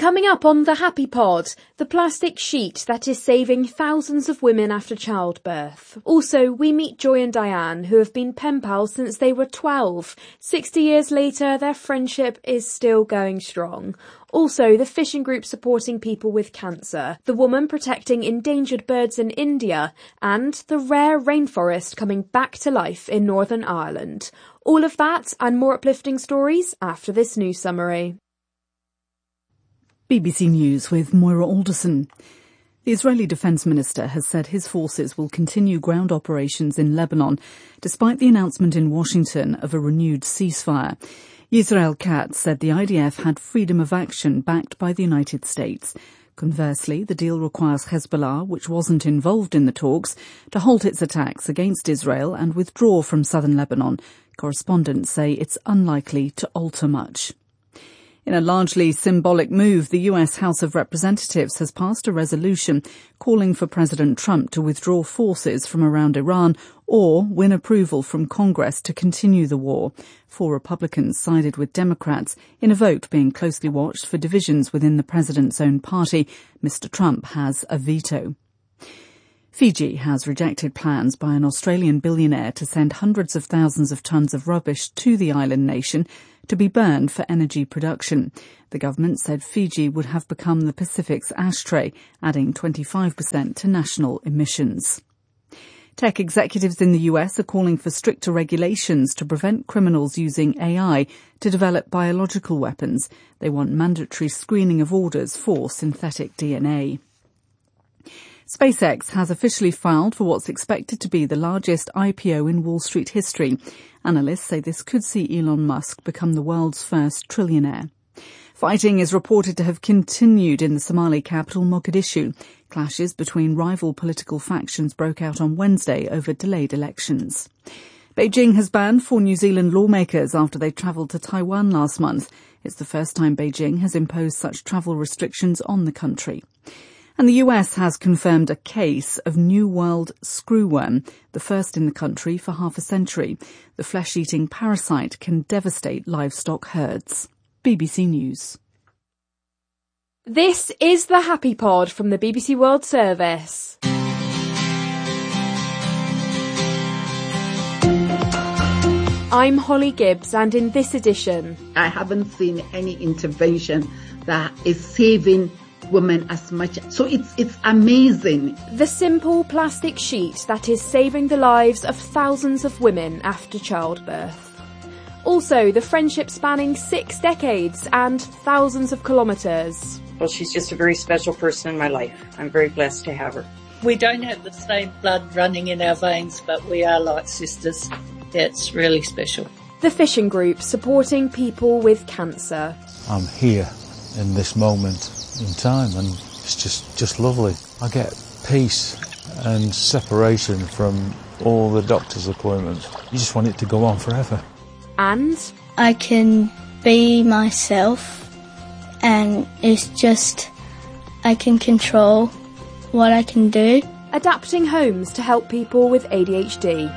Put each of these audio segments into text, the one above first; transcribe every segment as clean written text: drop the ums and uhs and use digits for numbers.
Coming up on the Happy Pod, the plastic sheet that is saving thousands of women after childbirth. Also, we meet Joy and Diane, who have been pen pals since they were 12. 60 years later, their friendship is still going strong. Also, the fishing group supporting people with cancer, the woman protecting endangered birds in India, and the rare rainforest coming back to life in Northern Ireland. All of that and more uplifting stories after this news summary. BBC News with Moira Alderson. The Israeli Defence Minister has said his forces will continue ground operations in Lebanon, despite the announcement in Washington of a renewed ceasefire. Yisrael Katz said the IDF had freedom of action backed by the United States. Conversely, the deal requires Hezbollah, which wasn't involved in the talks, to halt its attacks against Israel and withdraw from southern Lebanon. Correspondents say it's unlikely to alter much. In a largely symbolic move, the US House of Representatives has passed a resolution calling for President Trump to withdraw forces from around Iran or win approval from Congress to continue the war. 4 Republicans sided with Democrats in a vote being closely watched for divisions within the president's own party. Mr. Trump has a veto. Fiji has rejected plans by an Australian billionaire to send hundreds of thousands of tons of rubbish to the island nation to be burned for energy production. The government said Fiji would have become the Pacific's ashtray, adding 25% to national emissions. Tech executives in the US are calling for stricter regulations to prevent criminals using AI to develop biological weapons. They want mandatory screening of orders for synthetic DNA. SpaceX has officially filed for what's expected to be the largest IPO in Wall Street history. Analysts say this could see Elon Musk become the world's first trillionaire. Fighting is reported to have continued in the Somali capital, Mogadishu. Clashes between rival political factions broke out on Wednesday over delayed elections. Beijing has banned 4 New Zealand lawmakers after they travelled to Taiwan last month. It's the first time Beijing has imposed such travel restrictions on the country. And the US has confirmed a case of New World screwworm, the first in the country for half a century. The flesh-eating parasite can devastate livestock herds. BBC News. This is the Happy Pod from the BBC World Service. I'm Holly Gibbs, and in this edition, I haven't seen any intervention that is saving women as much. So it's amazing. The simple plastic sheet that is saving the lives of thousands of women after childbirth. Also, the friendship spanning 6 decades and thousands of kilometres. Well, she's just a very special person in my life. I'm very blessed to have her. We don't have the same blood running in our veins, but we are like sisters. It's really special. The fishing group supporting people with cancer. I'm here in this moment in time, and it's just lovely. I get peace and separation from all the doctor's appointments. You just want it to go on forever. And I can be myself, and it's just I can control what I can do. Adapting homes to help people with ADHD.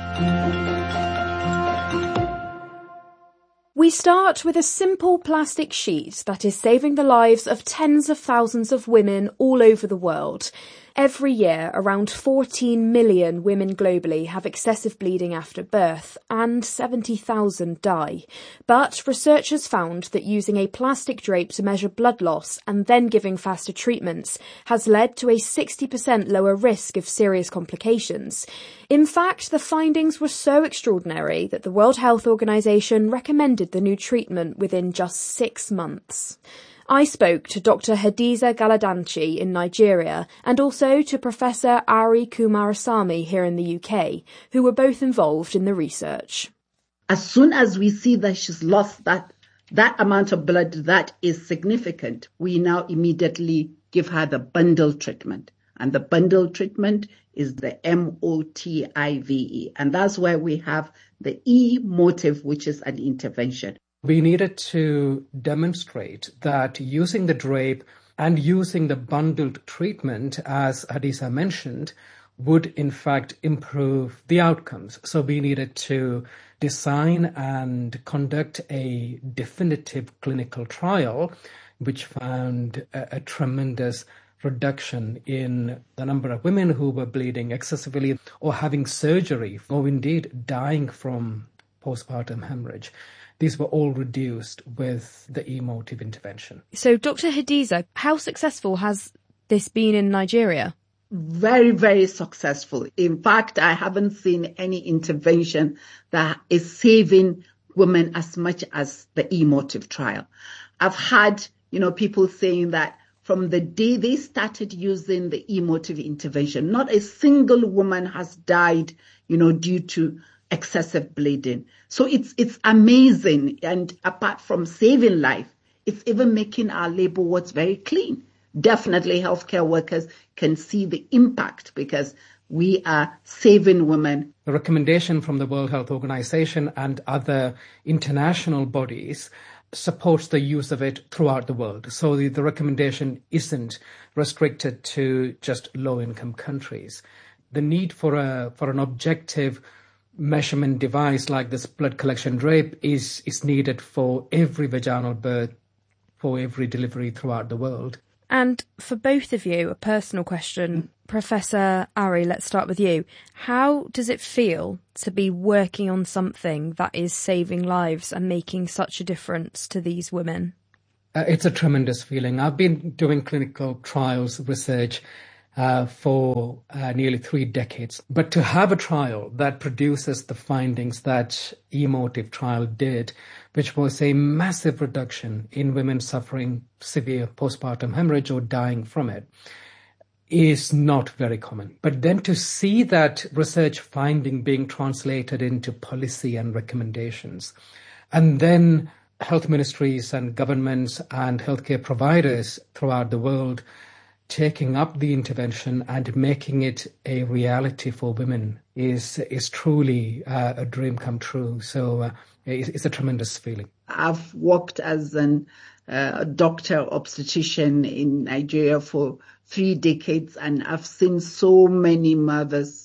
We start with a simple plastic sheet that is saving the lives of tens of thousands of women all over the world. Every year, around 14 million women globally have excessive bleeding after birth, and 70,000 die. But researchers found that using a plastic drape to measure blood loss and then giving faster treatments has led to a 60% lower risk of serious complications. In fact, the findings were so extraordinary that the World Health Organization recommended the new treatment within just 6 months. I spoke to Dr. Hadiza Galadanchi in Nigeria and also to Professor Ari Kumarasamy here in the UK, who were both involved in the research. As soon as we see that she's lost that amount of blood that is significant, we now immediately give her the bundle treatment. And the bundle treatment is the MOTIVE. And that's where we have the E motive, which is an intervention. We needed to demonstrate that using the drape and using the bundled treatment, as Hadiza mentioned, would in fact improve the outcomes. So we needed to design and conduct a definitive clinical trial which found a tremendous reduction in the number of women who were bleeding excessively or having surgery or indeed dying from postpartum hemorrhage. These were all reduced with the emotive intervention. So, Dr. Hadiza, how successful has this been in Nigeria? Very, very successful. In fact, I haven't seen any intervention that is saving women as much as the emotive trial. I've had, people saying that from the day they started using the emotive intervention, not a single woman has died, due to excessive bleeding. So it's amazing. And apart from saving life, it's even making our labor wards very clean. Definitely healthcare workers can see the impact because we are saving women. The recommendation from the World Health Organization and other international bodies supports the use of it throughout the world. So the recommendation isn't restricted to just low-income countries. The need for an objective measurement device like this blood collection drape is needed for every vaginal birth, for every delivery throughout the world. And for both of you, a personal question. Professor Ari, let's start with you. How does it feel to be working on something that is saving lives and making such a difference to these women? It's a tremendous feeling. I've been doing clinical trials research for nearly 3 decades. But to have a trial that produces the findings that Emotive trial did, which was a massive reduction in women suffering severe postpartum hemorrhage or dying from it, is not very common. But then to see that research finding being translated into policy and recommendations, and then health ministries and governments and healthcare providers throughout the world taking up the intervention and making it a reality for women is truly a dream come true. So it's a tremendous feeling. I've worked as a doctor obstetrician in Nigeria for 3 decades, and I've seen so many mothers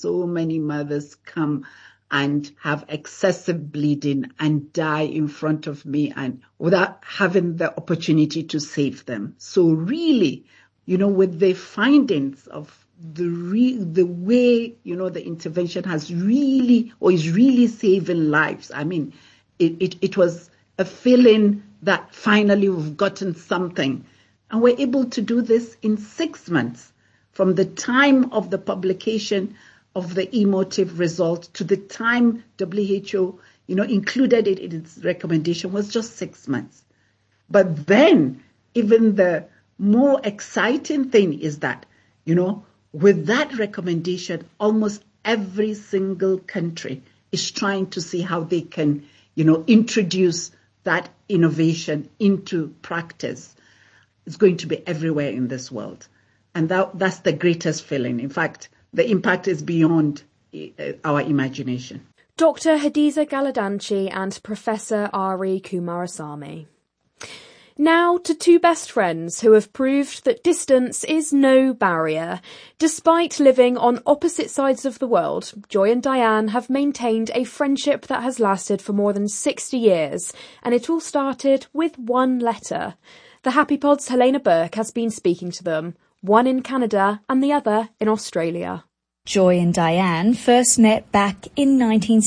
come and have excessive bleeding and die in front of me and without having the opportunity to save them. So really, with the findings of the way, the intervention has really or is really saving lives. I mean, it was a feeling that finally we've gotten something. And we're able to do this in 6 months from the time of the publication of the Emotive result to the time WHO, included it in its recommendation was just 6 months. But then even the more exciting thing is that, with that recommendation, almost every single country is trying to see how they can, introduce that innovation into practice. It's going to be everywhere in this world. And that's the greatest feeling. In fact, the impact is beyond our imagination. Dr. Hadiza Galadanchi and Professor Ari Kumarasamy. Now to 2 best friends who have proved that distance is no barrier. Despite living on opposite sides of the world, Joy and Diane have maintained a friendship that has lasted for more than 60 years, and it all started with 1 letter. The Happy Pod's Helena Burke has been speaking to them, one in Canada and the other in Australia. Joy and Diane first met back in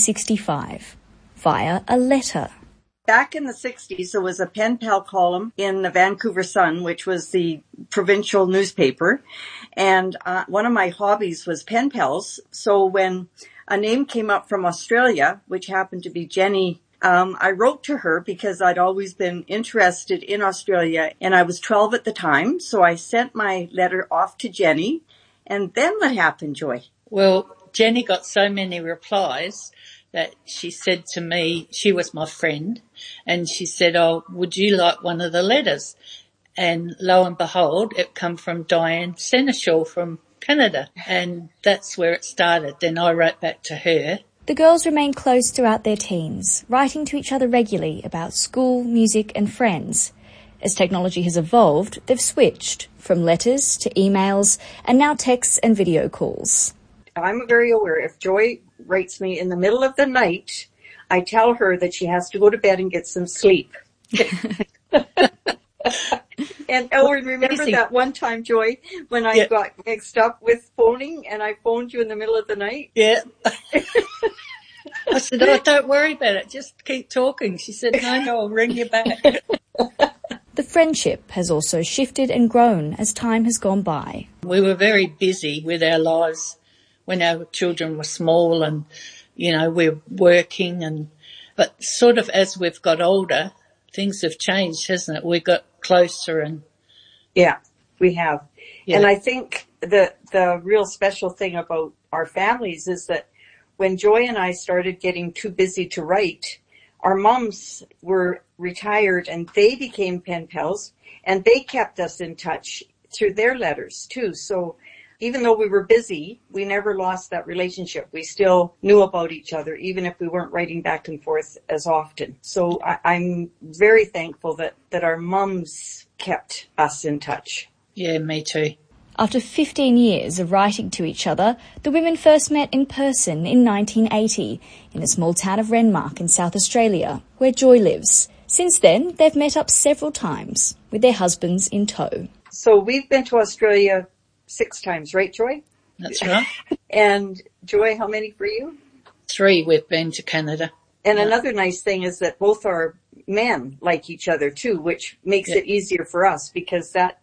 1965 via a letter. Back in the 60s, there was a pen pal column in the Vancouver Sun, which was the provincial newspaper. And one of my hobbies was pen pals. So when a name came up from Australia, which happened to be Jenny, I wrote to her because I'd always been interested in Australia, and I was 12 at the time. So I sent my letter off to Jenny. And then what happened, Joy? Well, Jenny got so many replies that she said to me, she was my friend, and she said, "Oh, would you like one of the letters?" And lo and behold, it come from Diane Seneschal from Canada, and that's where it started. Then I wrote back to her. The girls remained close throughout their teens, writing to each other regularly about school, music and friends. As technology has evolved, they've switched from letters to emails and now texts and video calls. I'm very aware if Joy writes me in the middle of the night, I tell her that she has to go to bed and get some sleep. And remember that one time, Joy, when I got mixed up with phoning and I phoned you in the middle of the night? Yeah. I said, oh, don't worry about it. Just keep talking. She said, no, I'll ring you back. The friendship has also shifted and grown as time has gone by. We were very busy with our lives when our children were small and, we were working but sort of as we've got older, things have changed, hasn't it? We got closer and... Yeah, we have. Yeah. And I think the real special thing about our families is that when Joy and I started getting too busy to write, our moms were retired and they became pen pals and they kept us in touch through their letters too. So even though we were busy, we never lost that relationship. We still knew about each other, even if we weren't writing back and forth as often. So I'm very thankful that our mums kept us in touch. Yeah, me too. After 15 years of writing to each other, the women first met in person in 1980 in the small town of Renmark in South Australia, where Joy lives. Since then, they've met up several times, with their husbands in tow. So we've been to Australia 6 times, right, Joy? That's right. And Joy, how many for you? 3 we've been to Canada. And another nice thing is that both our men like each other too, which makes it easier for us because that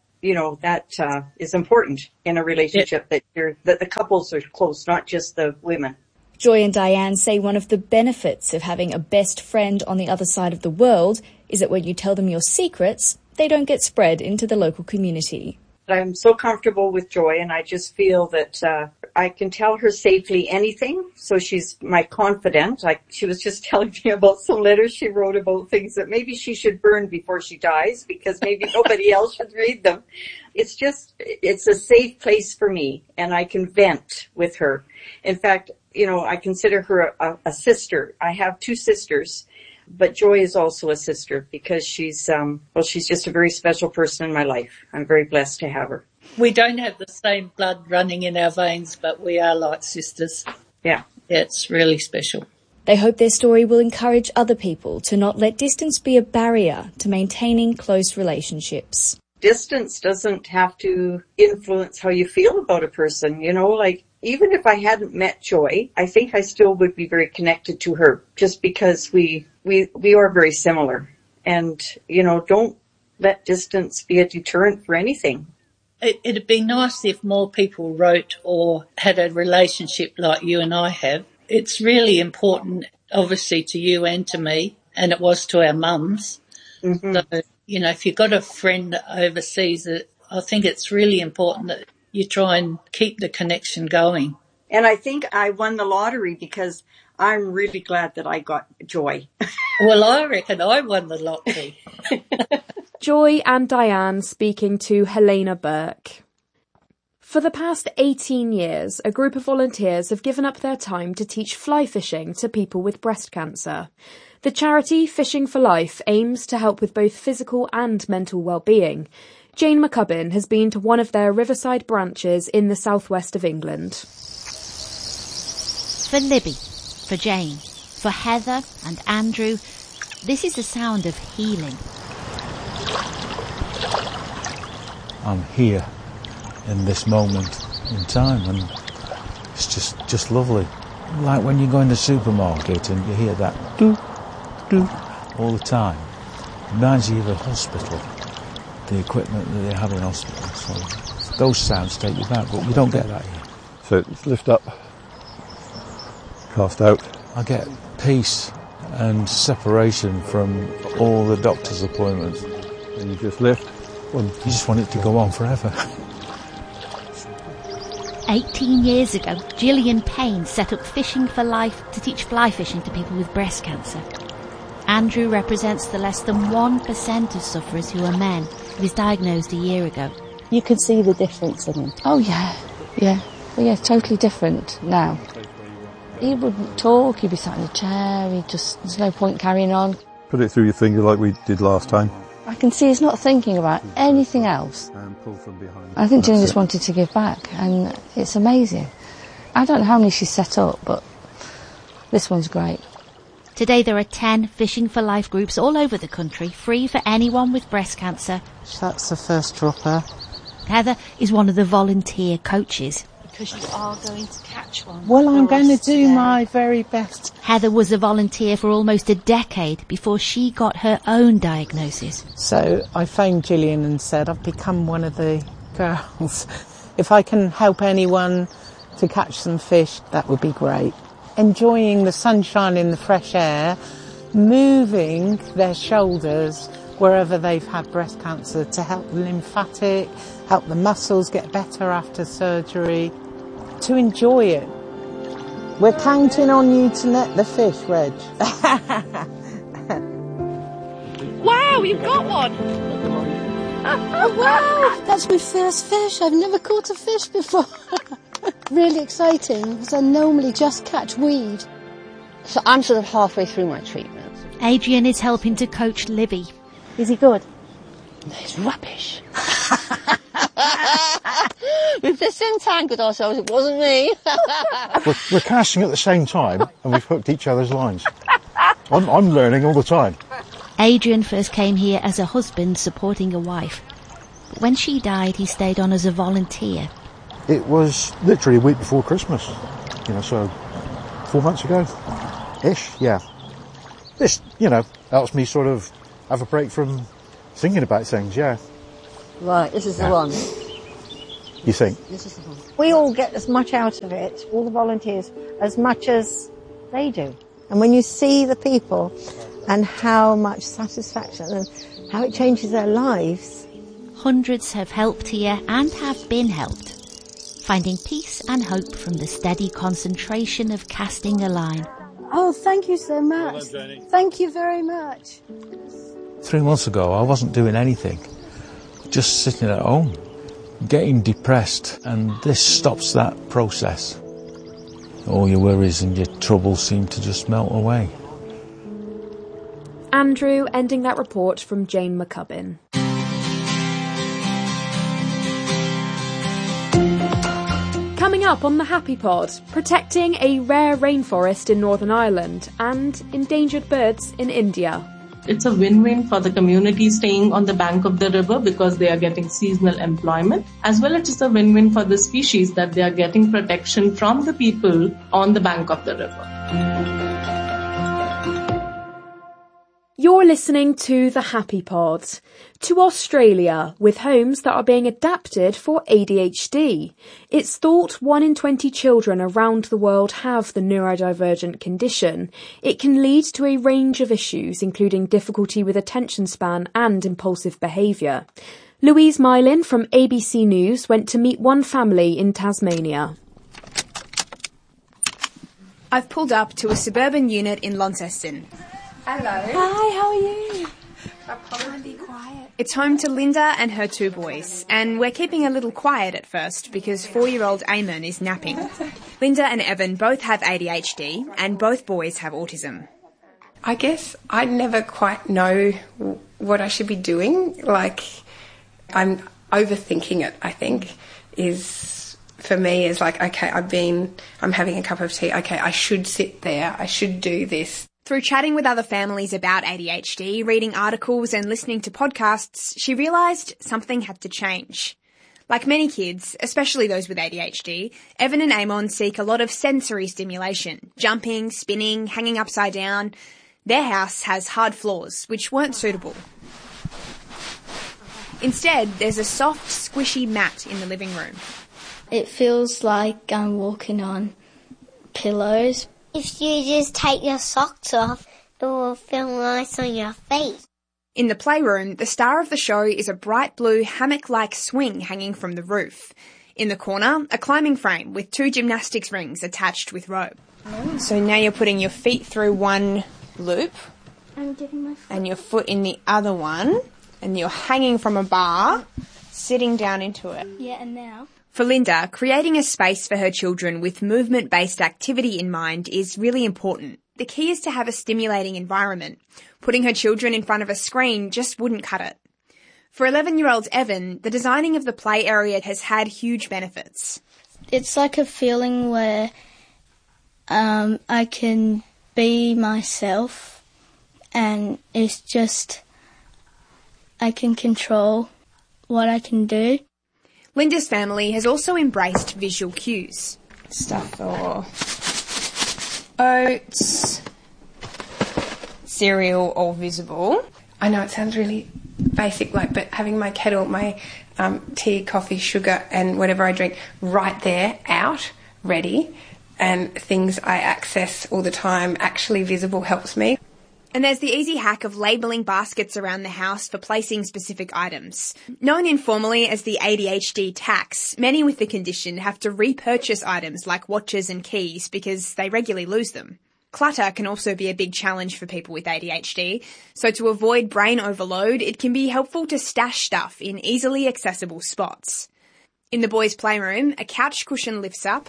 is important in a relationship that the couples are close, not just the women. Joy and Diane say one of the benefits of having a best friend on the other side of the world is that when you tell them your secrets, they don't get spread into the local community. I'm so comfortable with Joy, and I just feel that I can tell her safely anything. So she's my confidant. She was just telling me about some letters she wrote about things that maybe she should burn before she dies because maybe nobody else should read them. It's a safe place for me, and I can vent with her. In fact, I consider her a sister. I have 2 sisters. But Joy is also a sister because she's just a very special person in my life. I'm very blessed to have her. We don't have the same blood running in our veins, but we are like sisters. Yeah. It's really special. They hope their story will encourage other people to not let distance be a barrier to maintaining close relationships. Distance doesn't have to influence how you feel about a person, even if I hadn't met Joy, I think I still would be very connected to her just because we are very similar. And, don't let distance be a deterrent for anything. It'd be nice if more people wrote or had a relationship like you and I have. It's really important, obviously, to you and to me, and it was to our mums. Mm-hmm. So, if you've got a friend overseas, I think it's really important that you try and keep the connection going. And I think I won the lottery because I'm really glad that I got Joy. Well, I reckon I won the lottery. Joy and Diane speaking to Helena Burke. For the past 18 years, a group of volunteers have given up their time to teach fly fishing to people with breast cancer. The charity Fishing for Life aims to help with both physical and mental well-being. Jane McCubbin has been to one of their riverside branches in the southwest of England. For Libby, for Jane, for Heather and Andrew, this is the sound of healing. I'm here in this moment in time and it's just lovely. Like when you go in the supermarket and you hear that doo, doo all the time. It reminds you of a hospital. The equipment that they have in hospital. So those sounds take you back, but you don't get that here. So it's lift up, cast out. I get peace and separation from all the doctor's appointments. And you just lift. You just want it to go on forever. 18 years ago, Gillian Payne set up Fishing for Life to teach fly fishing to people with breast cancer. Andrew represents the less than 1% of sufferers who are men. He was diagnosed a year ago. You can see the difference in him. Oh, yeah. Well, yeah, totally different now. He wouldn't talk, he'd be sat in a chair, there's no point carrying on. Put it through your finger like we did last time. I can see he's not thinking about anything else. And pull from behind. I think Jane just wanted to give back, and it's amazing. I don't know how many she's set up, but this one's great. Today there are 10 Fishing for Life groups all over the country, free for anyone with breast cancer. That's the first dropper. Heather is one of the volunteer coaches. Because you are going to catch one. Well, I'm going to do my very best. Heather was a volunteer for almost a decade before she got her own diagnosis. So I phoned Gillian and said, I've become one of the girls. If I can help anyone to catch some fish, that would be great. Enjoying the sunshine in the fresh air, moving their shoulders wherever they've had breast cancer to help the lymphatic, help the muscles get better after surgery, to enjoy it. We're counting on you to net the fish, Reg. Wow, you've got one! Oh, wow, that's my first fish. I've never caught a fish before. Really exciting, because I normally just catch weed. So I'm sort of halfway through my treatment. Adrian is helping to coach Livy. Is he good? He's rubbish. We've disentangled ourselves, it wasn't me. We're casting at the same time and we've hooked each other's lines. I'm learning all the time. Adrian first came here as a husband supporting a wife. But when she died, he stayed on as a volunteer. It was literally a week before Christmas, so 4 months ago-ish, yeah. This, helps me sort of have a break from thinking about things, yeah. Right, this is the one. You think? This is the one. We all get as much out of it, all the volunteers, as much as they do. And when you see the people and how much satisfaction and how it changes their lives. Hundreds have helped here and have been helped, finding peace and hope from the steady concentration of casting a line. Oh, thank you so much. Thank you very much. 3 months ago, I wasn't doing anything, just sitting at home, getting depressed, and this stops that process. All your worries and your troubles seem to just melt away. Andrew ending that report from Jane McCubbin. Coming up on the Happy Pod, protecting a rare rainforest in Northern Ireland and endangered birds in India. It's a win-win for the community staying on the bank of the river because they are getting seasonal employment, as well as it's a win-win for the species that they are getting protection from the people on the bank of the river. You're listening to The Happy Pod. To Australia, with homes that are being adapted for ADHD. It's thought 1 in 20 children around the world have the neurodivergent condition. It can lead to a range of issues, including difficulty with attention span and impulsive behaviour. Louise Mylin from ABC News went to meet one family in Tasmania. I've pulled up to a suburban unit in Launceston. Hello. Hi, how are you? I'll probably be quiet. It's home to Linda and her 2 boys, and we're keeping a little quiet at first because 4-year-old Eamon is napping. Linda and Evan both have ADHD, and both boys have autism. I guess I never quite know what I should be doing. I'm overthinking it, I think, for me is okay, I'm having a cup of tea. Okay, I should sit there. I should do this. Through chatting with other families about ADHD, reading articles and listening to podcasts, she realised something had to change. Like many kids, especially those with ADHD, Evan and Eamon seek a lot of sensory stimulation, jumping, spinning, hanging upside down. Their house has hard floors, which weren't suitable. Instead, there's a soft, squishy mat in the living room. It feels like I'm walking on pillows. If you just take your socks off, it will feel nice on your feet. In the playroom, the star of the show is a bright blue hammock-like swing hanging from the roof. In the corner, a climbing frame with 2 gymnastics rings attached with rope. So now you're putting your feet through one loop and your foot in the other one, and you're hanging from a bar, sitting down into it. Yeah, and now? For Linda, creating a space for her children with movement-based activity in mind is really important. The key is to have a stimulating environment. Putting her children in front of a screen just wouldn't cut it. For 11-year-old Evan, the designing of the play area has had huge benefits. It's like a feeling where I can be myself, and it's just I can control what I can do. Linda's family has also embraced visual cues. Stuff for oats, cereal, all visible. I know it sounds really basic, but having my kettle, my tea, coffee, sugar and whatever I drink right there, out, ready, and things I access all the time actually visible helps me. And there's the easy hack of labelling baskets around the house for placing specific items. Known informally as the ADHD tax, many with the condition have to repurchase items like watches and keys because they regularly lose them. Clutter can also be a big challenge for people with ADHD, so to avoid brain overload, it can be helpful to stash stuff in easily accessible spots. In the boys' playroom, a couch cushion lifts up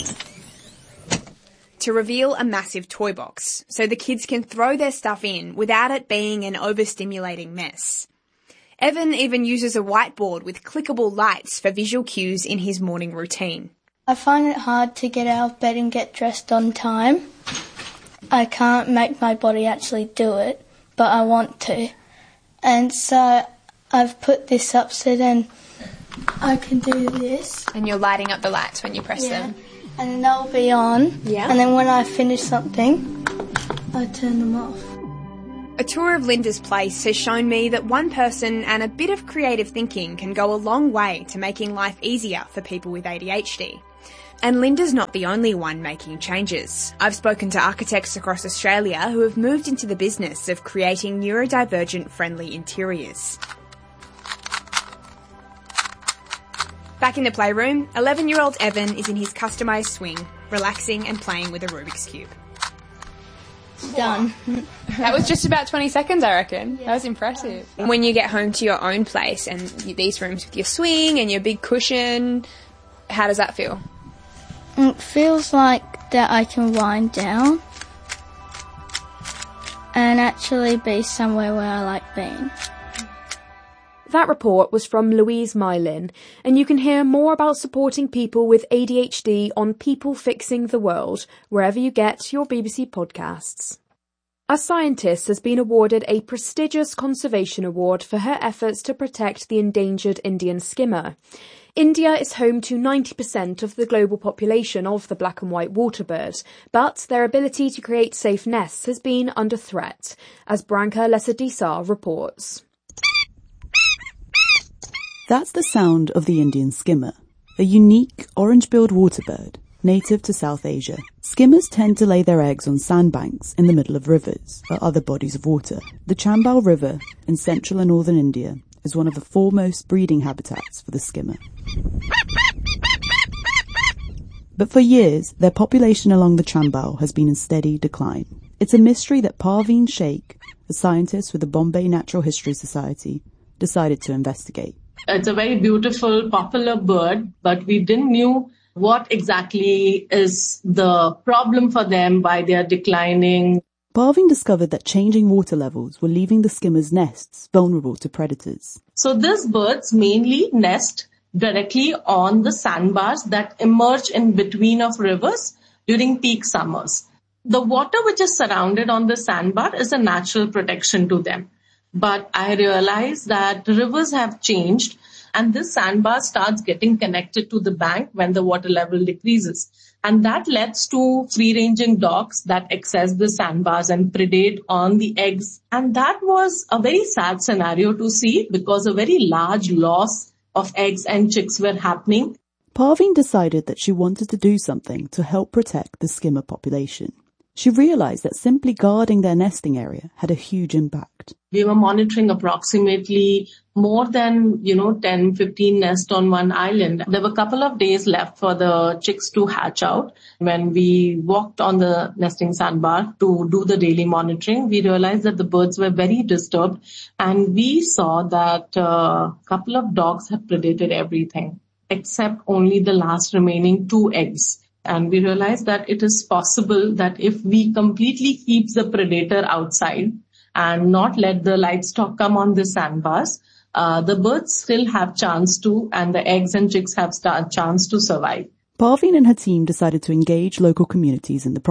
to reveal a massive toy box, so the kids can throw their stuff in without it being an overstimulating mess. Evan even uses a whiteboard with clickable lights for visual cues in his morning routine. I find it hard to get out of bed and get dressed on time. I can't make my body actually do it, but I want to. And so I've put this up so then I can do this. And you're lighting up the lights when you press them? And then they'll be on. Yeah. And then when I finish something, I turn them off. A tour of Linda's place has shown me that one person and a bit of creative thinking can go a long way to making life easier for people with ADHD. And Linda's not the only one making changes. I've spoken to architects across Australia who have moved into the business of creating neurodivergent friendly interiors. Back in the playroom, 11-year-old Evan is in his customised swing, relaxing and playing with a Rubik's Cube. Done. That was just about 20 seconds, I reckon. Yeah. That was impressive. When you get home to your own place and these rooms with your swing and your big cushion, how does that feel? It feels like that I can wind down and actually be somewhere where I like being. That report was from Louise Mylin, and you can hear more about supporting people with ADHD on People Fixing the World, wherever you get your BBC podcasts. A scientist has been awarded a prestigious conservation award for her efforts to protect the endangered Indian skimmer. India is home to 90% of the global population of the black and white waterbird, but their ability to create safe nests has been under threat, as Branka Lesadisar reports. That's the sound of the Indian skimmer, a unique orange-billed waterbird native to South Asia. Skimmers tend to lay their eggs on sandbanks in the middle of rivers or other bodies of water. The Chambal River in central and northern India is one of the foremost breeding habitats for the skimmer. But for years, their population along the Chambal has been in steady decline. It's a mystery that Parveen Sheikh, a scientist with the Bombay Natural History Society, decided to investigate. It's a very beautiful, popular bird, but we didn't know what exactly is the problem for them, why they are declining. Parveen discovered that changing water levels were leaving the skimmer's nests vulnerable to predators. So these birds mainly nest directly on the sandbars that emerge in between of rivers during peak summers. The water which is surrounded on the sandbar is a natural protection to them. But I realized that rivers have changed and this sandbar starts getting connected to the bank when the water level decreases. And that leads to free-ranging dogs that access the sandbars and predate on the eggs. And that was a very sad scenario to see because a very large loss of eggs and chicks were happening. Parveen decided that she wanted to do something to help protect the skimmer population. She realized that simply guarding their nesting area had a huge impact. We were monitoring approximately more than, 10, 15 nests on one island. There were a couple of days left for the chicks to hatch out. When we walked on the nesting sandbar to do the daily monitoring, we realized that the birds were very disturbed and we saw that a couple of dogs had predated everything except only the last remaining 2 eggs. And we realized that it is possible that if we completely keep the predator outside and not let the livestock come on the sandbars, the birds still have chance to, and the eggs and chicks have chance to survive. Parveen and her team decided to engage local communities in the project.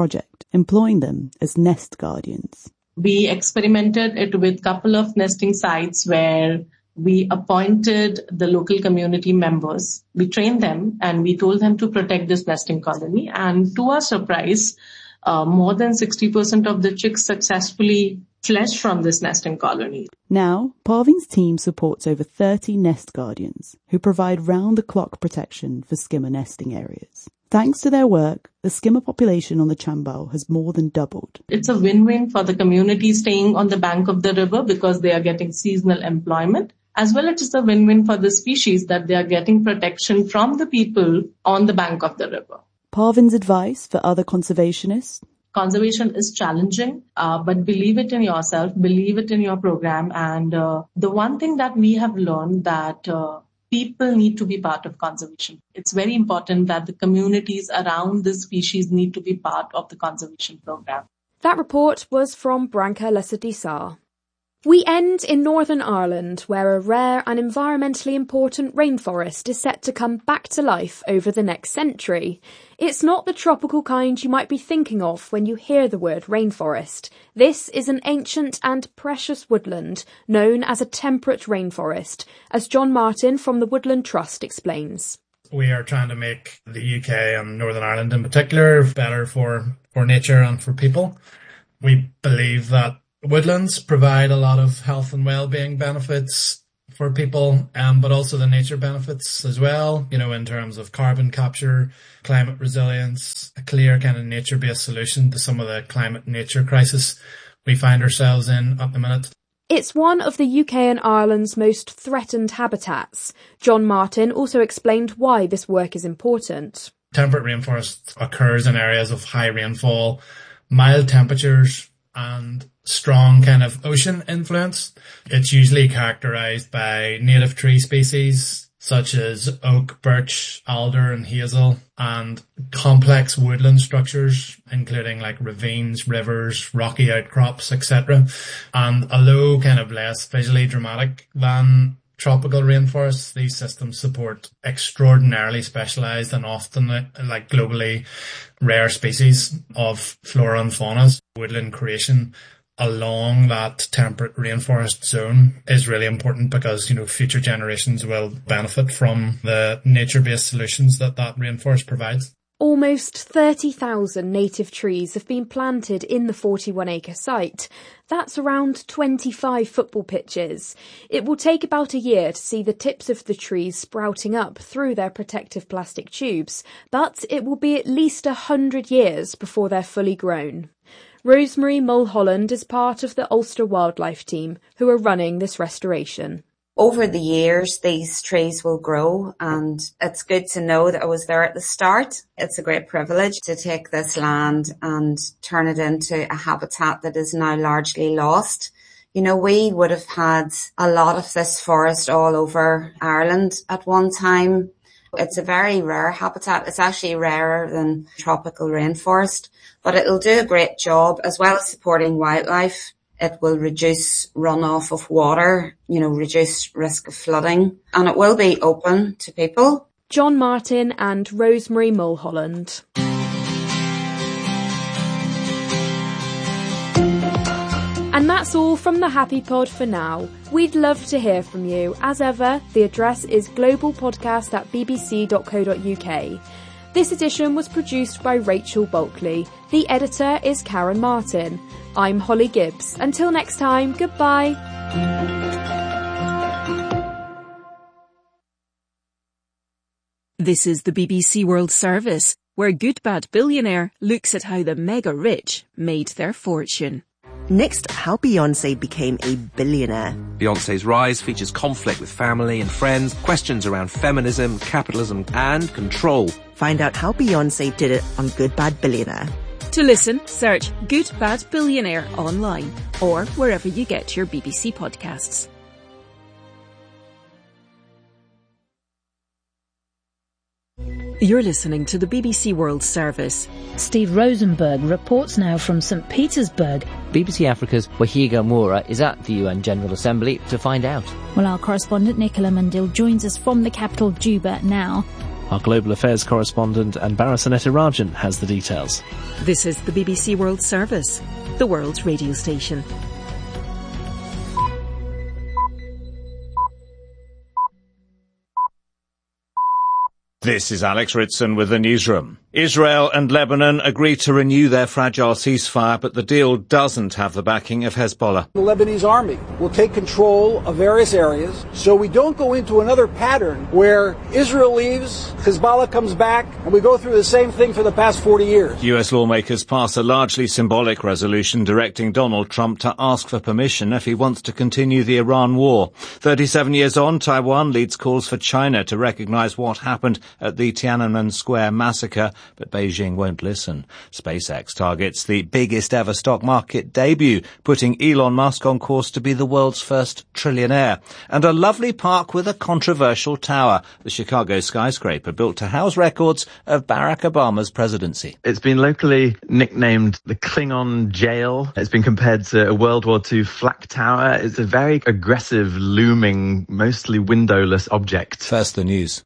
employing them as nest guardians. We experimented it with a couple of nesting sites where we appointed the local community members. We trained them and we told them to protect this nesting colony. And to our surprise, more than 60% of the chicks successfully fledged from this nesting colony. Now, Parveen's team supports over 30 nest guardians who provide round-the-clock protection for skimmer nesting areas. Thanks to their work, the skimmer population on the Chambal has more than doubled. It's a win-win for the community staying on the bank of the river because they are getting seasonal employment, as well as it's a win-win for the species that they are getting protection from the people on the bank of the river. Parveen's advice for other conservationists? Conservation is challenging, but believe it in yourself, believe it in your program. And the one thing that we have learned that people need to be part of conservation. It's very important that the communities around this species need to be part of the conservation program. That report was from Branka Lesadisar. We end in Northern Ireland, where a rare and environmentally important rainforest is set to come back to life over the next century. It's not the tropical kind you might be thinking of when you hear the word rainforest. This is an ancient and precious woodland known as a temperate rainforest, as John Martin from the Woodland Trust explains. We are trying to make the UK and Northern Ireland in particular better for nature and for people. We believe that woodlands provide a lot of health and well-being benefits for people, but also the nature benefits as well, in terms of carbon capture, climate resilience, a clear kind of nature-based solution to some of the climate-nature crisis we find ourselves in at the minute. It's one of the UK and Ireland's most threatened habitats. John Martin also explained why this work is important. Temperate rainforest occurs in areas of high rainfall, mild temperatures, and strong kind of ocean influence. It's usually characterised by native tree species such as oak, birch, alder and hazel, and complex woodland structures including like ravines, rivers, rocky outcrops, etc. And although kind of less visually dramatic than tropical rainforests, these systems support extraordinarily specialised and often like globally rare species of flora and fauna. Woodland creation along that temperate rainforest zone is really important because, future generations will benefit from the nature-based solutions that rainforest provides. Almost 30,000 native trees have been planted in the 41-acre site. That's around 25 football pitches. It will take about a year to see the tips of the trees sprouting up through their protective plastic tubes, but it will be at least 100 years before they're fully grown. Rosemary Mulholland is part of the Ulster Wildlife Team who are running this restoration. Over the years, these trees will grow, and it's good to know that I was there at the start. It's a great privilege to take this land and turn it into a habitat that is now largely lost. We would have had a lot of this forest all over Ireland at one time. It's a very rare habitat. It's actually rarer than tropical rainforest, but it'll do a great job as well as supporting wildlife. It will reduce runoff of water, reduce risk of flooding, and it will be open to people. John Martin and Rosemary Mulholland. And that's all from the Happy Pod for now. We'd love to hear from you. As ever, the address is globalpodcast@bbc.co.uk. This edition was produced by Rachel Bulkley. The editor is Karen Martin. I'm Holly Gibbs. Until next time, goodbye. This is the BBC World Service, where Good Bad Billionaire looks at how the mega rich made their fortune. Next, how Beyoncé became a billionaire. Beyoncé's rise features conflict with family and friends, questions around feminism, capitalism and control. Find out how Beyoncé did it on Good Bad Billionaire. To listen, search Good Bad Billionaire online or wherever you get your BBC podcasts. You're listening to the BBC World Service. Steve Rosenberg reports now from St. Petersburg. BBC Africa's Wahiga Moura is at the UN General Assembly to find out. Well, our correspondent Nicola Mundil joins us from the capital Juba now. Our Global Affairs correspondent Anbara Sanetirajan has the details. This is the BBC World Service, the world's radio station. This is Alex Ritson with the newsroom. Israel and Lebanon agree to renew their fragile ceasefire, but the deal doesn't have the backing of Hezbollah. The Lebanese army will take control of various areas, so we don't go into another pattern where Israel leaves, Hezbollah comes back, and we go through the same thing for the past 40 years. US lawmakers pass a largely symbolic resolution directing Donald Trump to ask for permission if he wants to continue the Iran war. 37 years on, Taiwan leads calls for China to recognize what happened at the Tiananmen Square massacre, but Beijing won't listen. SpaceX targets the biggest ever stock market debut, putting Elon Musk on course to be the world's first trillionaire. And a lovely park with a controversial tower, the Chicago skyscraper built to house records of Barack Obama's presidency. It's been locally nicknamed the Klingon Jail. It's been compared to a World War II flak tower. It's a very aggressive, looming, mostly windowless object. First, the news.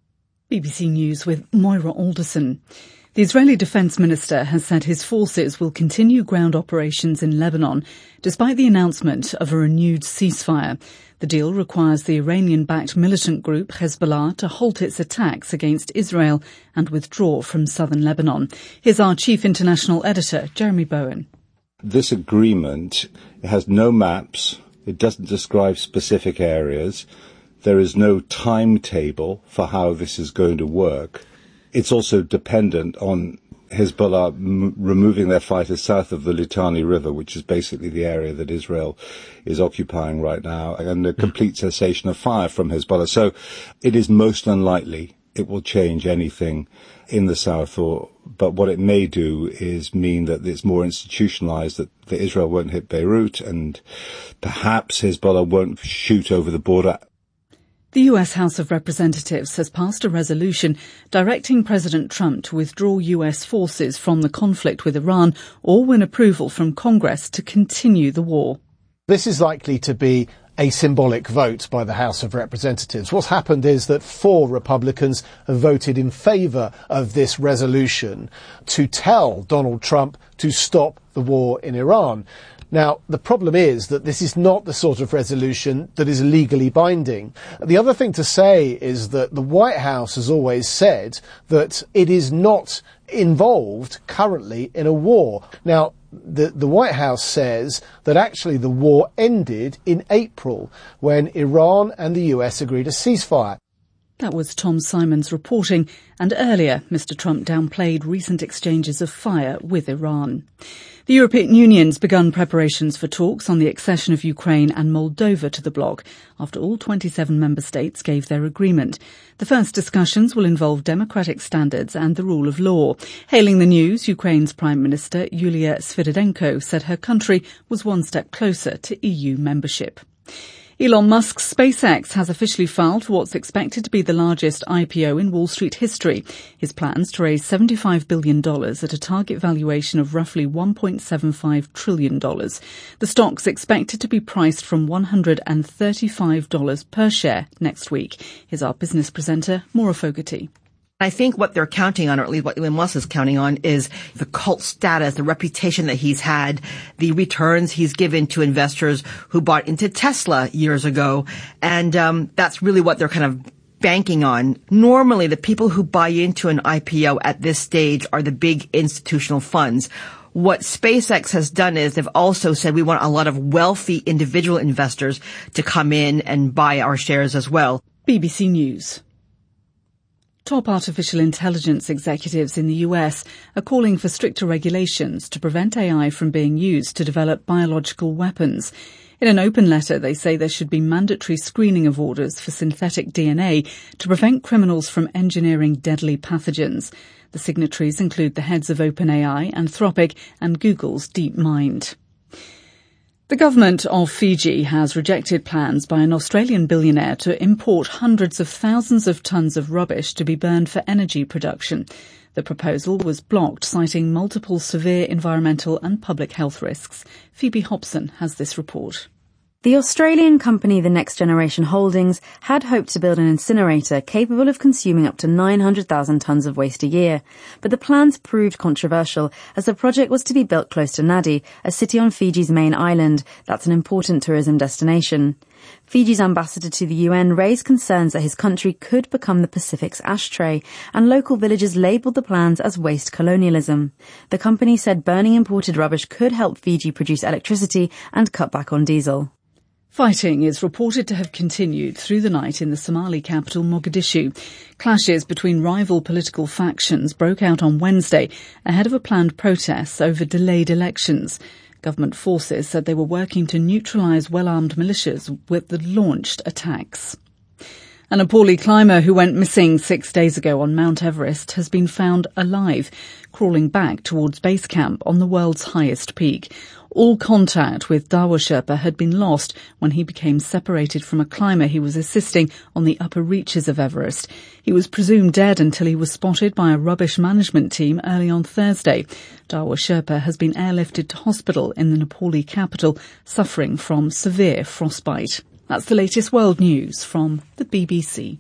BBC News with Moira Alderson. The Israeli Defence Minister has said his forces will continue ground operations in Lebanon despite the announcement of a renewed ceasefire. The deal requires the Iranian-backed militant group Hezbollah to halt its attacks against Israel and withdraw from southern Lebanon. Here's our chief international editor, Jeremy Bowen. This agreement has no maps. It doesn't describe specific areas. There is no timetable for how this is going to work. It's also dependent on Hezbollah removing their fighters south of the Litani River, which is basically the area that Israel is occupying right now, and the complete cessation of fire from Hezbollah. So it is most unlikely it will change anything in the south, but what it may do is mean that it's more institutionalized, that Israel won't hit Beirut, and perhaps Hezbollah won't shoot over the border. The US House of Representatives has passed a resolution directing President Trump to withdraw US forces from the conflict with Iran or win approval from Congress to continue the war. This is likely to be a symbolic vote by the House of Representatives. What's happened is that 4 Republicans have voted in favour of this resolution to tell Donald Trump to stop the war in Iran. Now, the problem is that this is not the sort of resolution that is legally binding. The other thing to say is that the White House has always said that it is not involved currently in a war. Now, the White House says that actually the war ended in April when Iran and the US agreed a ceasefire. That was Tom Simons reporting, and earlier Mr Trump downplayed recent exchanges of fire with Iran. The European Union's begun preparations for talks on the accession of Ukraine and Moldova to the bloc after all 27 member states gave their agreement. The first discussions will involve democratic standards and the rule of law. Hailing the news, Ukraine's Prime Minister Yulia Sviridenko said her country was one step closer to EU membership. Elon Musk's SpaceX has officially filed for what's expected to be the largest IPO in Wall Street history. His plans to raise $75 billion at a target valuation of roughly $1.75 trillion. The stock's expected to be priced from $135 per share next week. Here's our business presenter, Maura Fogarty. I think what they're counting on, or at least what Elon Musk is counting on, is the cult status, the reputation that he's had, the returns he's given to investors who bought into Tesla years ago. And that's really what they're kind of banking on. Normally, the people who buy into an IPO at this stage are the big institutional funds. What SpaceX has done is they've also said we want a lot of wealthy individual investors to come in and buy our shares as well. BBC News. Top artificial intelligence executives in the US are calling for stricter regulations to prevent AI from being used to develop biological weapons. In an open letter, they say there should be mandatory screening of orders for synthetic DNA to prevent criminals from engineering deadly pathogens. The signatories include the heads of OpenAI, Anthropic and Google's DeepMind. The government of Fiji has rejected plans by an Australian billionaire to import hundreds of thousands of tonnes of rubbish to be burned for energy production. The proposal was blocked, citing multiple severe environmental and public health risks. Phoebe Hobson has this report. The Australian company The Next Generation Holdings had hoped to build an incinerator capable of consuming up to 900,000 tonnes of waste a year, but the plans proved controversial as the project was to be built close to Nadi, a city on Fiji's main island that's an important tourism destination. Fiji's ambassador to the UN raised concerns that his country could become the Pacific's ashtray, and local villagers labelled the plans as waste colonialism. The company said burning imported rubbish could help Fiji produce electricity and cut back on diesel. Fighting is reported to have continued through the night in the Somali capital, Mogadishu. Clashes between rival political factions broke out on Wednesday ahead of a planned protest over delayed elections. Government forces said they were working to neutralise well-armed militias that launched attacks. A Nepali climber who went missing 6 days ago on Mount Everest has been found alive, crawling back towards base camp on the world's highest peak. All contact with Dawa Sherpa had been lost when he became separated from a climber he was assisting on the upper reaches of Everest. He was presumed dead until he was spotted by a rubbish management team early on Thursday. Dawa Sherpa has been airlifted to hospital in the Nepali capital, suffering from severe frostbite. That's the latest world news from the BBC.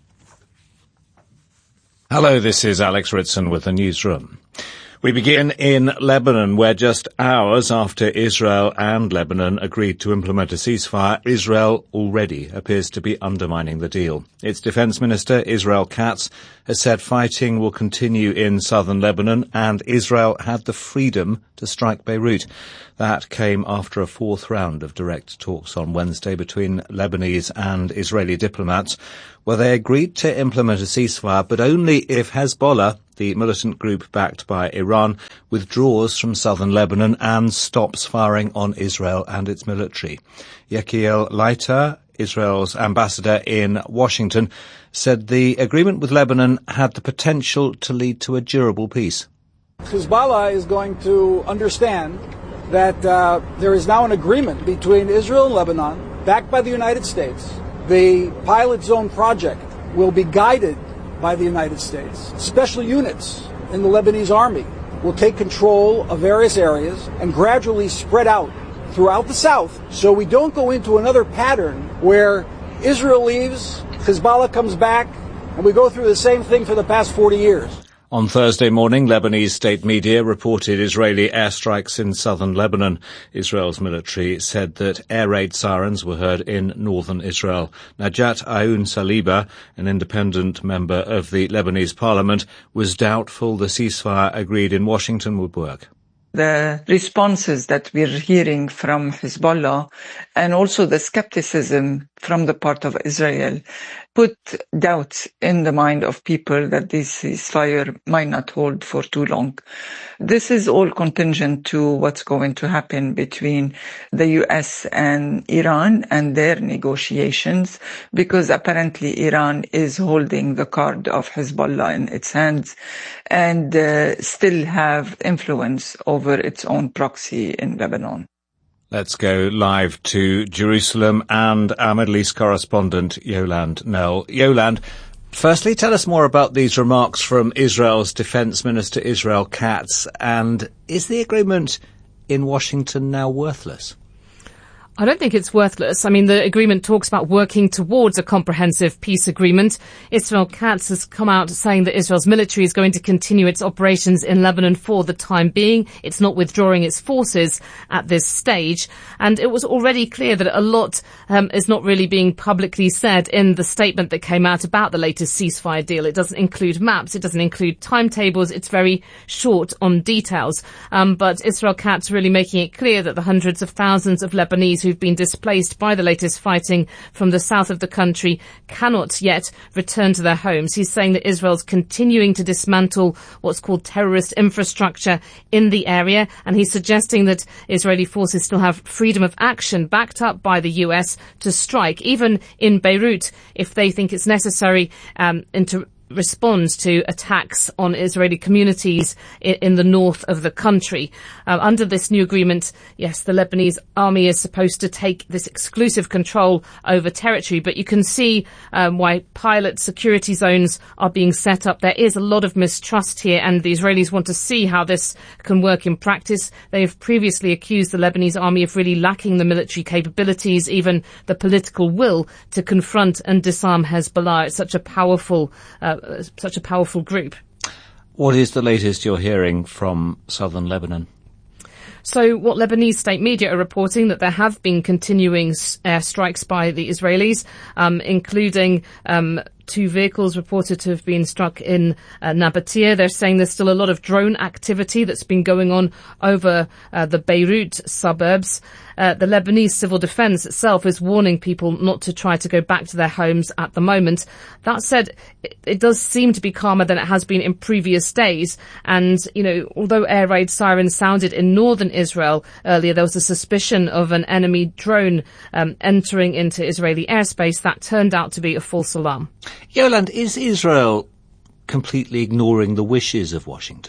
Hello, this is Alex Ritson with the newsroom. We begin in Lebanon, where just hours after Israel and Lebanon agreed to implement a ceasefire, Israel already appears to be undermining the deal. Its Defence Minister, Israel Katz, has said fighting will continue in southern Lebanon and Israel had the freedom to strike Beirut. That came after a fourth round of direct talks on Wednesday between Lebanese and Israeli diplomats, where they agreed to implement a ceasefire, but only if Hezbollah, the militant group backed by Iran, withdraws from southern Lebanon and stops firing on Israel and its military. Yechiel Leiter, Israel's ambassador in Washington, said the agreement with Lebanon had the potential to lead to a durable peace. Hezbollah is going to understand that there is now an agreement between Israel and Lebanon, backed by the United States. The pilot zone project will be guided by the United States. Special units in the Lebanese army will take control of various areas and gradually spread out throughout the south, so we don't go into another pattern where Israel leaves, Hezbollah comes back, and we go through the same thing for the past 40 years. On Thursday morning, Lebanese state media reported Israeli airstrikes in southern Lebanon. Israel's military said that air raid sirens were heard in northern Israel. Najat Aoun Saliba, an independent member of the Lebanese parliament, was doubtful the ceasefire agreed in Washington would work. The responses that we're hearing from Hezbollah and also the skepticism from the part of Israel put doubts in the mind of people that this ceasefire might not hold for too long. This is all contingent to what's going to happen between the US and Iran and their negotiations, because apparently Iran is holding the card of Hezbollah in its hands and still have influence over its own proxy in Lebanon. Let's go live to Jerusalem and our Middle East correspondent, Yolande Knowles. Yolande, firstly, tell us more about these remarks from Israel's Defence Minister, Israel Katz, and is the agreement in Washington now worthless? I don't think it's worthless. I mean, the agreement talks about working towards a comprehensive peace agreement. Israel Katz has come out saying that Israel's military is going to continue its operations in Lebanon for the time being. It's not withdrawing its forces at this stage. And it was already clear that a lot is not really being publicly said in the statement that came out about the latest ceasefire deal. It doesn't include maps. It doesn't include timetables. It's very short on details. But Israel Katz really making it clear that the hundreds of thousands of Lebanese who've been displaced by the latest fighting from the south of the country cannot yet return to their homes. He's saying that Israel's continuing to dismantle what's called terrorist infrastructure in the area, and he's suggesting that Israeli forces still have freedom of action backed up by the US to strike, even in Beirut, if they think it's necessary, respond to attacks on Israeli communities in the north of the country. Under this new agreement, yes, the Lebanese army is supposed to take this exclusive control over territory, but you can see why pilot security zones are being set up. There is a lot of mistrust here, and the Israelis want to see how this can work in practice. They've previously accused the Lebanese army of really lacking the military capabilities, even the political will to confront and disarm Hezbollah. It's such a powerful group. What is the latest you're hearing from southern Lebanon? So what Lebanese state media are reporting that there have been continuing airstrikes by the Israelis, including 2 vehicles reported to have been struck in Nabatea. They're saying there's still a lot of drone activity that's been going on over the Beirut suburbs. The Lebanese civil defence itself is warning people not to try to go back to their homes at the moment. That said, it does seem to be calmer than it has been in previous days. And, although air raid sirens sounded in northern Israel earlier, there was a suspicion of an enemy drone entering into Israeli airspace. That turned out to be a false alarm. Yolande, is Israel completely ignoring the wishes of Washington?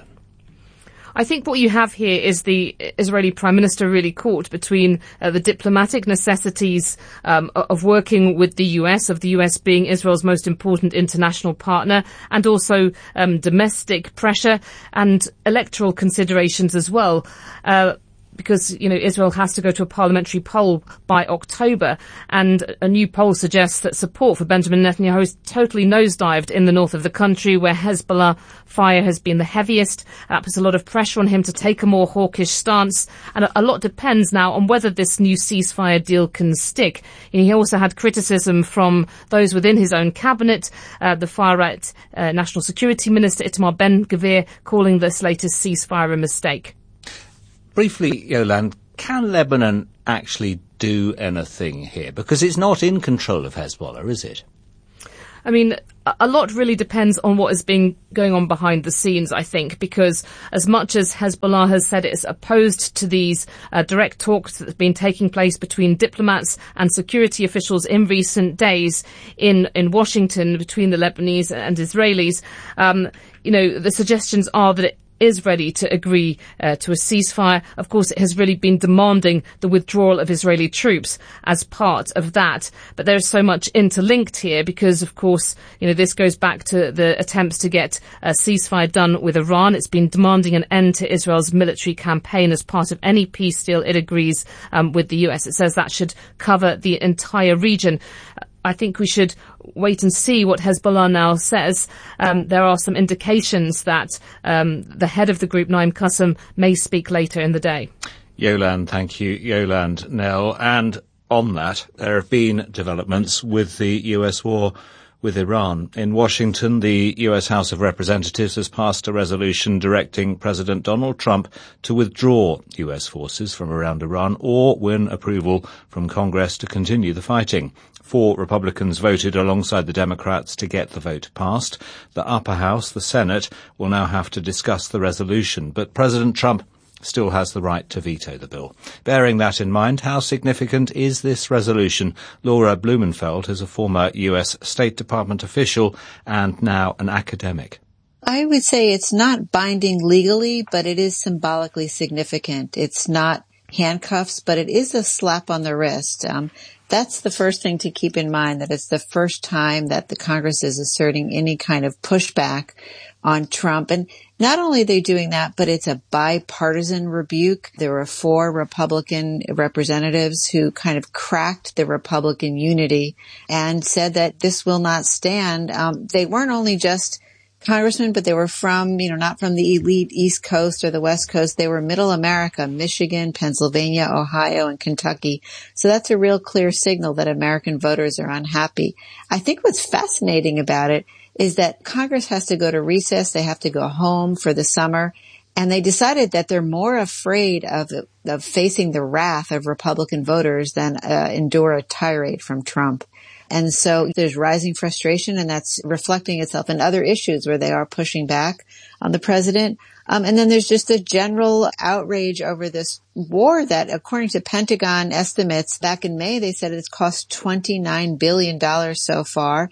I think what you have here is the Israeli Prime Minister really caught between the diplomatic necessities of working with the US, of the US being Israel's most important international partner, and also domestic pressure and electoral considerations as well. Because, Israel has to go to a parliamentary poll by October, and a new poll suggests that support for Benjamin Netanyahu is totally nosedived in the north of the country, where Hezbollah fire has been the heaviest. That puts a lot of pressure on him to take a more hawkish stance, and a lot depends now on whether this new ceasefire deal can stick. He also had criticism from those within his own cabinet, the far-right National Security Minister Itamar Ben-Gvir calling this latest ceasefire a mistake. Briefly, Yolande, can Lebanon actually do anything here? Because it's not in control of Hezbollah, is it? I mean, a lot really depends on what is going on behind the scenes, I think, because as much as Hezbollah has said it's opposed to these direct talks that have been taking place between diplomats and security officials in recent days in Washington between the Lebanese and Israelis, the suggestions are that it is ready to agree to a ceasefire. Of course, it has really been demanding the withdrawal of Israeli troops as part of that. But there is so much interlinked here because, of course, this goes back to the attempts to get a ceasefire done with Iran. It's been demanding an end to Israel's military campaign as part of any peace deal it agrees with the US. It says that should cover the entire region. I think we should wait and see what Hezbollah now says. There are some indications that the head of the group, Naim Qassem, may speak later in the day. Yolande, thank you. Yolande Knell. And on that, there have been developments with the US war with Iran. In Washington, the US House of Representatives has passed a resolution directing President Donald Trump to withdraw US forces from around Iran or win approval from Congress to continue the fighting. 4 Republicans voted alongside the Democrats to get the vote passed. The upper house, the Senate, will now have to discuss the resolution, but President Trump still has the right to veto the bill. Bearing that in mind, how significant is this resolution? Laura Blumenfeld is a former US State Department official and now an academic. I would say it's not binding legally, but it is symbolically significant. It's not handcuffs, but it is a slap on the wrist. That's the first thing to keep in mind, that it's the first time that the Congress is asserting any kind of pushback on Trump. And not only are they doing that, but it's a bipartisan rebuke. There were 4 Republican representatives who kind of cracked the Republican unity and said that this will not stand. They weren't only just congressmen, but they were from, not from the elite East Coast or the West Coast. They were middle America, Michigan, Pennsylvania, Ohio, and Kentucky. So that's a real clear signal that American voters are unhappy. I think what's fascinating about it is that Congress has to go to recess. They have to go home for the summer. And they decided that they're more afraid of facing the wrath of Republican voters than endure a tirade from Trump. And so there's rising frustration, and that's reflecting itself in other issues where they are pushing back on the president. And then there's just a general outrage over this war that, according to Pentagon estimates back in May, they said it's cost $29 billion so far.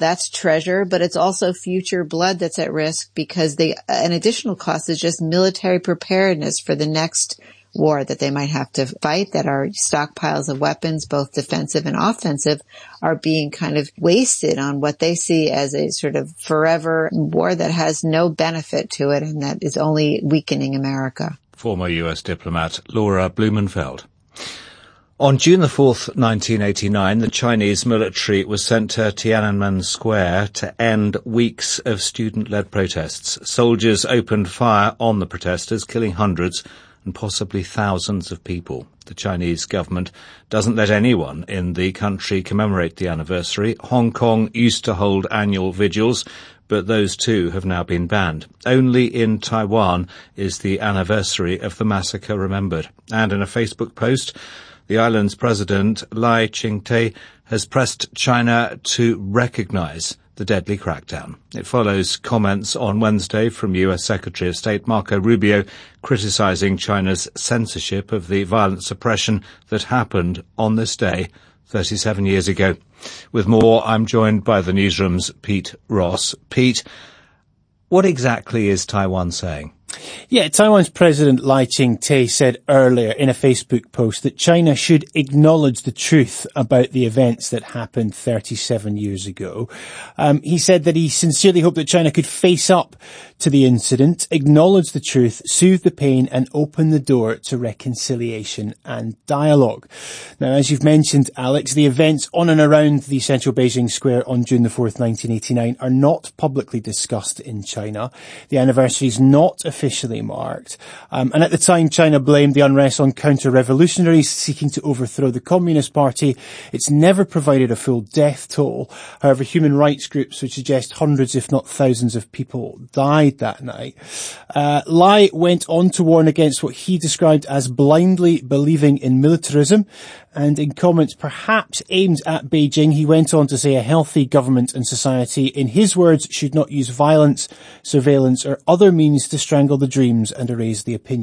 That's treasure, but it's also future blood that's at risk because an additional cost is just military preparedness for the next war that they might have to fight, that our stockpiles of weapons, both defensive and offensive, are being kind of wasted on what they see as a sort of forever war that has no benefit to it and that is only weakening America. Former US diplomat Laura Blumenfeld. On June the 4th, 1989, the Chinese military was sent to Tiananmen Square to end weeks of student-led protests. Soldiers opened fire on the protesters, killing hundreds and possibly thousands of people. The Chinese government doesn't let anyone in the country commemorate the anniversary. Hong Kong used to hold annual vigils, but those too have now been banned. Only in Taiwan is the anniversary of the massacre remembered. And in a Facebook post, the island's president, Lai Ching-te, has pressed China to recognise the deadly crackdown. It follows comments on Wednesday from US Secretary of State Marco Rubio criticising China's censorship of the violent suppression that happened on this day 37 years ago. With more, I'm joined by the newsroom's Pete Ross. Pete, what exactly is Taiwan saying? Yeah, Taiwan's President Lai Ching-te said earlier in a Facebook post that China should acknowledge the truth about the events that happened 37 years ago. He said that he sincerely hoped that China could face up to the incident, acknowledge the truth, soothe the pain and open the door to reconciliation and dialogue. Now, as you've mentioned, Alex, the events on and around the central Beijing Square on June the 4th, 1989 are not publicly discussed in China. The anniversary is not officially marked. And at the time, China blamed the unrest on counter-revolutionaries seeking to overthrow the Communist Party. It's never provided a full death toll. However, human rights groups would suggest hundreds, if not thousands of people died that night. Lai went on to warn against what he described as blindly believing in militarism. And in comments perhaps aimed at Beijing, he went on to say a healthy government and society, in his words, should not use violence, surveillance or other means to strangle the dreams and erase the opinion